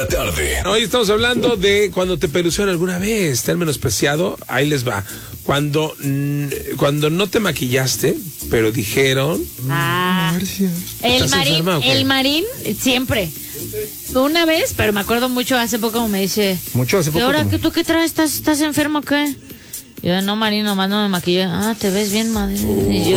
la tarde. Hoy estamos hablando de cuando te pelucearon alguna vez, te han menospreciado, ahí les va. Cuando no te maquillaste, pero dijeron... El Marín, siempre. Una vez, pero me acuerdo mucho hace poco, me dice... ¿Y ahora tú qué traes? ¿Estás enfermo o qué? Yo, no, Marín, nomás no me maquillé. Ah, te ves bien, madre. Y yo,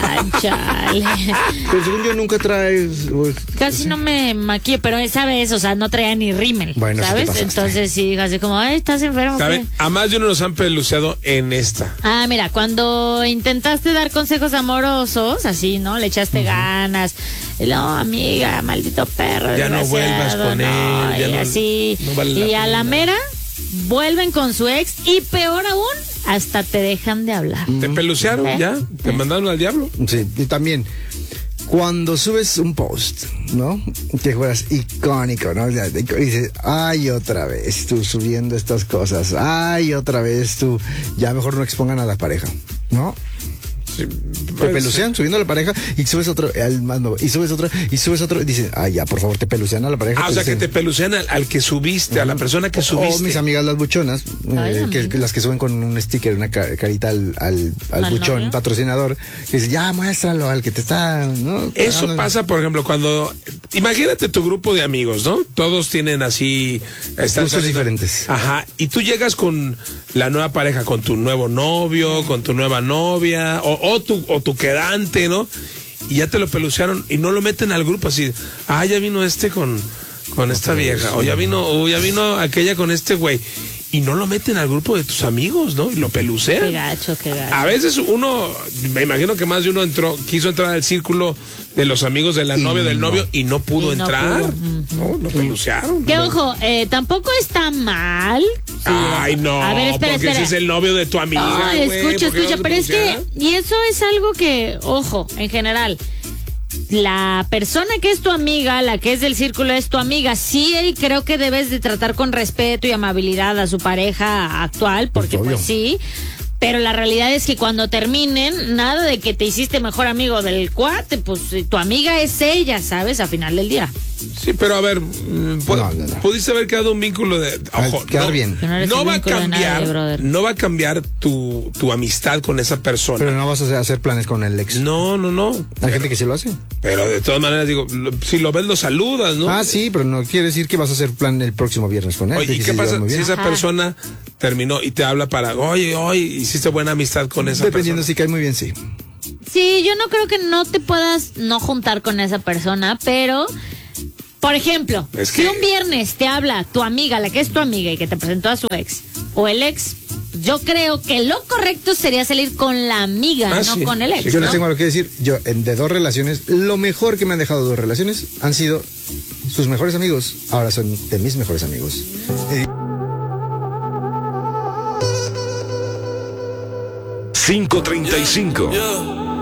chale. Pero según yo nunca traes... Casi no me maquillé, pero esa vez, o sea, no traía ni rímel, bueno, ¿sabes? Sí entonces sí, así como, ay, ¿estás enfermo? ¿Saben? A más de uno nos han peluceado en esta. Ah, mira, cuando intentaste dar consejos amorosos, así, ¿no? Le echaste ganas. No, amiga, maldito perro. Ya no vuelvas con él. Ya y no, así. No vale y la a la mera, vuelven con su ex y peor aún, hasta te dejan de hablar. ¿Te pelucearon ya? ¿Te mandaron al diablo? Sí, y también, cuando subes un post, ¿no? Que fueras icónico, ¿no? Y dices, ay, otra vez tú subiendo estas cosas, ay, otra vez tú, ya mejor no expongan a la pareja, ¿no? Sí, te pelucean subiendo a la pareja y subes otro al más nuevo, y subes otro y dicen, ay, ya, por favor, te pelucean a la pareja. O sea, que te pelucean al que subiste, a la persona que subiste. O mis amigas las buchonas, que las que suben con un sticker, una carita al buchón, novio? Patrocinador, que dice, ya, muéstralo al que te está, ¿no? Eso pasa, por ejemplo, cuando... Imagínate tu grupo de amigos, ¿no? Todos tienen así... Gustos diferentes. Ajá. Y tú llegas con la nueva pareja, con tu nuevo novio, con tu nueva novia, o tu quedante, ¿no? Y ya te lo pelucearon y no lo meten al grupo así. Ah, ya vino con esta vieja. O ya vino aquella con este güey. Y no lo meten al grupo de tus amigos, ¿no? Y lo pelucean. Qué gacho. A veces uno, me imagino que más de uno quiso entrar al círculo de los amigos de la novia, del novio, y no pudo entrar. No, lo pelucearon. Que ojo, tampoco está mal. Sí. Ay, no, a ver, espera. ese es el novio de tu amiga. No, güey, escucha, pero es que, y eso es algo que, ojo, en general, la persona que es tu amiga, la que es del círculo es tu amiga, sí, creo que debes de tratar con respeto y amabilidad a su pareja actual, porque pues sí, pero la realidad es que cuando terminen, nada de que te hiciste mejor amigo del cuate, pues tu amiga es ella, ¿sabes? A final del día. Sí, pero a ver, pudiste haber quedado un vínculo de... Ojo, quedar bien. No va a cambiar tu amistad con esa persona. Pero no vas a hacer planes con el ex. No. Hay gente que sí lo hace. Pero de todas maneras, digo, si lo ves, lo saludas, ¿no? Ah, sí, pero no quiere decir que vas a hacer plan el próximo viernes con él. Oye, ¿y qué pasa si esa persona terminó y te habla para, oye, hoy hiciste buena amistad con esa Dependiendo persona? si cae muy bien, sí. Sí, yo no creo que no te puedas no juntar con esa persona, pero... Por ejemplo, si un viernes te habla tu amiga, la que es tu amiga y que te presentó a su ex, o el ex, yo creo que lo correcto sería salir con la amiga, no con el ex. Yo les tengo algo que decir. Yo, de 2 relaciones, lo mejor que me han dejado 2 relaciones han sido sus mejores amigos. Ahora son de mis mejores amigos. 5:35.